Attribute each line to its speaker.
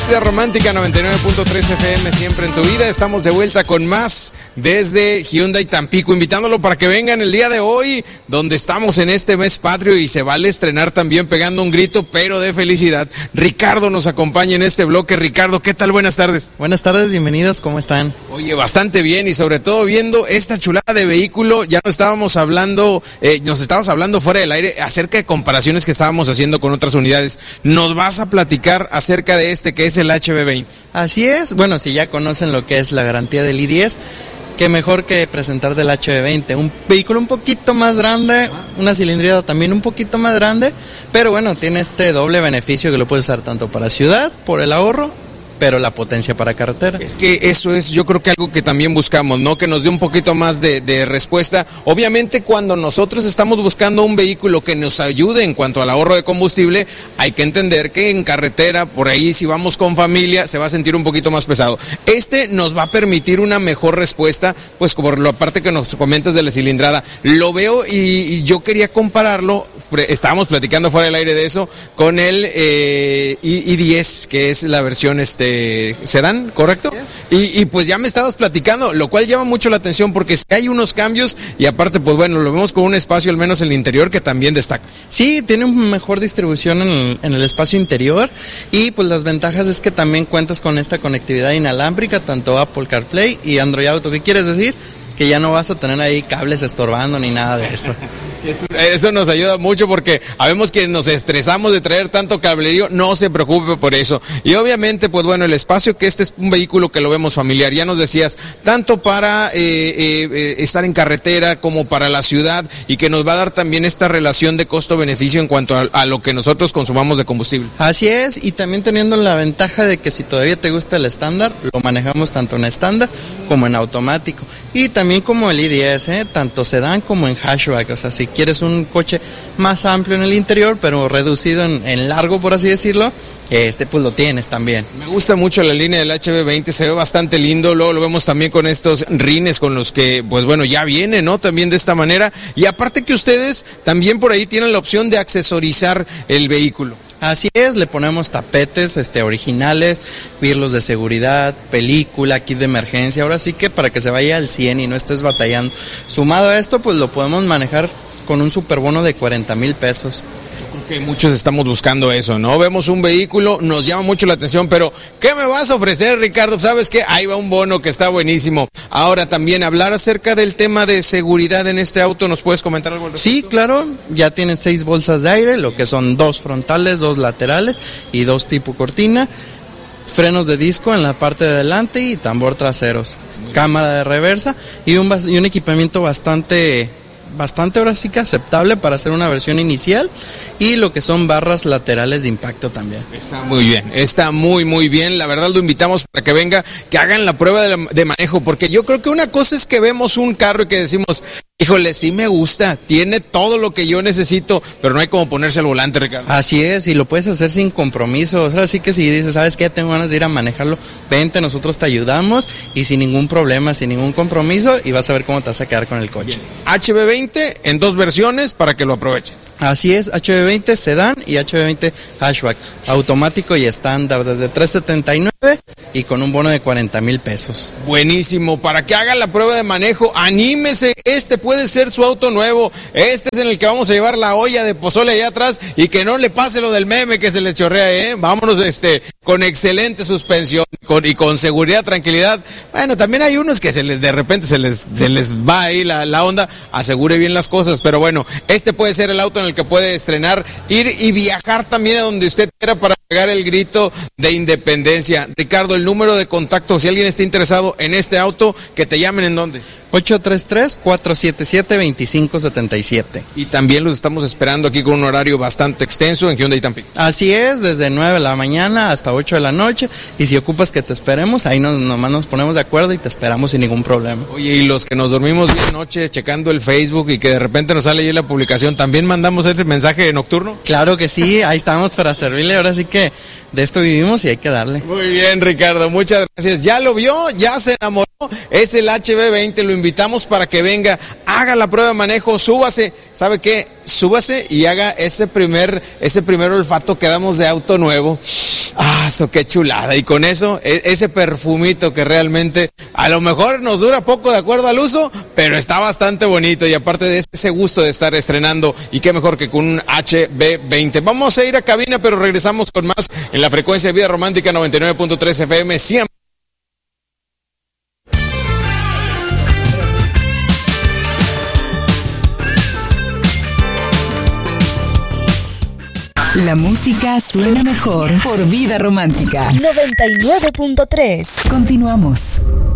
Speaker 1: Vida Romántica 99.3 FM, siempre en tu vida. Estamos de vuelta con más desde Hyundai Tampico, invitándolo para que vengan el día de hoy, donde estamos en este mes patrio y se vale estrenar también pegando un grito, pero de felicidad. Ricardo nos acompaña en este bloque. Ricardo, ¿qué tal? Buenas tardes.
Speaker 2: Buenas tardes, bienvenidos, ¿cómo están?
Speaker 1: Oye, bastante bien, y sobre todo viendo esta chulada de vehículo. Ya nos estabas hablando fuera del aire acerca de comparaciones que estábamos haciendo con otras unidades. Nos vas a platicar acerca de este que es el HB20.
Speaker 2: Así es, bueno, si ya conocen lo que es la garantía del i10, qué mejor que presentar del HB20, un vehículo un poquito más grande, una cilindrada también un poquito más grande, pero bueno, tiene este doble beneficio que lo puedes usar tanto para ciudad, por el ahorro, pero la potencia para carretera.
Speaker 1: Es que eso es, yo creo que algo que también buscamos, ¿no? Que nos dé un poquito más de respuesta. Obviamente, cuando nosotros estamos buscando un vehículo que nos ayude en cuanto al ahorro de combustible, hay que entender que en carretera, por ahí, si vamos con familia, se va a sentir un poquito más pesado. Este nos va a permitir una mejor respuesta, pues por la parte que nos comentas de la cilindrada. Lo veo y yo quería compararlo, estábamos platicando fuera del aire de eso, con el i10, que es la versión sedán, ¿correcto? Y pues ya me estabas platicando, lo cual llama mucho la atención porque sí hay unos cambios y aparte, pues bueno, lo vemos con un espacio al menos en el interior que también destaca.
Speaker 2: Sí, tiene una mejor distribución en el espacio interior y pues las ventajas es que también cuentas con esta conectividad inalámbrica, tanto Apple CarPlay y Android Auto. ¿Qué quieres decir? Que ya no vas a tener ahí cables estorbando ni nada de eso.
Speaker 1: Eso nos ayuda mucho porque sabemos que nos estresamos de traer tanto cablerío, no se preocupe por eso. Y obviamente, pues bueno, el espacio, que este es un vehículo que lo vemos familiar, ya nos decías, tanto para estar en carretera como para la ciudad, y que nos va a dar también esta relación de costo-beneficio en cuanto a lo que nosotros consumamos de combustible.
Speaker 2: Así es, y también teniendo la ventaja de que si todavía te gusta el estándar, lo manejamos tanto en estándar como en automático. Y también como el i10, tanto sedán como en hatchback, o sea, si quieres un coche más amplio en el interior, pero reducido en largo, por así decirlo, pues lo tienes también.
Speaker 1: Me gusta mucho la línea del HB20, se ve bastante lindo. Luego lo vemos también con estos rines con los que, pues bueno, ya viene, ¿no? También de esta manera. Y aparte que ustedes también por ahí tienen la opción de accesorizar el vehículo.
Speaker 2: Así es, le ponemos tapetes originales, birlos de seguridad, película, kit de emergencia, ahora sí que para que se vaya al 100 y no estés batallando. Sumado a esto, pues lo podemos manejar con un superbono de 40,000 pesos.
Speaker 1: Que muchos estamos buscando eso, ¿no? Vemos un vehículo, nos llama mucho la atención, pero ¿qué me vas a ofrecer, Ricardo? ¿Sabes qué? Ahí va un bono que está buenísimo. Ahora también hablar acerca del tema de seguridad en este auto, ¿nos puedes comentar algo al respecto?
Speaker 2: Sí, claro, ya tiene 6 bolsas de aire, lo que son 2 frontales, 2 laterales y 2 tipo cortina. Frenos de disco en la parte de adelante y tambor traseros, cámara de reversa y un equipamiento bastante ahora sí que aceptable para hacer una versión inicial, y lo que son barras laterales de impacto también.
Speaker 1: Está muy bien, está muy bien. La verdad lo invitamos para que venga, que hagan la prueba de manejo, porque yo creo que una cosa es que vemos un carro y que decimos, híjole, sí me gusta, tiene todo lo que yo necesito, pero no hay como ponerse al volante, Ricardo.
Speaker 2: Así es, y lo puedes hacer sin compromiso. O sea, así que si dices, ¿sabes qué? Tengo ganas de ir a manejarlo, vente, nosotros te ayudamos y sin ningún problema, sin ningún compromiso, y vas a ver cómo te vas a quedar con el coche.
Speaker 1: HB20 en 2 versiones para que lo aprovechen.
Speaker 2: Así es, HB20 sedán y HB20 hatchback, automático y estándar, desde $379 y con un bono de 40,000 pesos.
Speaker 1: Buenísimo, para que haga la prueba de manejo, anímese, este puede ser su auto nuevo, este es en el que vamos a llevar la olla de pozole allá atrás y que no le pase lo del meme que se les chorrea, vámonos con excelente suspensión y con seguridad, tranquilidad. Bueno, también hay unos que de repente se les va ahí la onda, asegure bien las cosas, pero bueno, este puede ser el auto en el que puede estrenar, ir y viajar también a donde usted quiera para pegar el grito de independencia. Ricardo, el número de contacto, si alguien está interesado en este auto, que te llamen, ¿en dónde? 833-477-2577. Y también los estamos esperando aquí con un horario bastante extenso en Hyundai Tampico.
Speaker 2: Así es, desde 9 de la mañana hasta 8 de la noche, y si ocupas que te esperemos, ahí nomás nos ponemos de acuerdo y te esperamos sin ningún problema.
Speaker 1: Oye, y los que nos dormimos bien noche checando el Facebook y que de repente nos sale ahí la publicación, ¿también mandamos ese mensaje nocturno?
Speaker 2: Claro que sí, ahí estamos para servirle, ahora sí que de esto vivimos y hay que darle.
Speaker 1: Muy bien, Ricardo, muchas gracias. Ya lo vio, ya se enamoró, es el HB20, lo invitamos para que venga, haga la prueba de manejo, súbase, ¿sabe qué? Súbase y haga ese primer olfato que damos de auto nuevo. Eso qué chulada. Y con eso, ese perfumito que realmente a lo mejor nos dura poco de acuerdo al uso, pero está bastante bonito. Y aparte de ese gusto de estar estrenando, y qué mejor que con un HB20. Vamos a ir a cabina, pero regresamos con más en la frecuencia de Vida Romántica 99.3 FM. Siempre.
Speaker 3: La música suena mejor por Vida Romántica
Speaker 4: 99.3.
Speaker 3: Continuamos.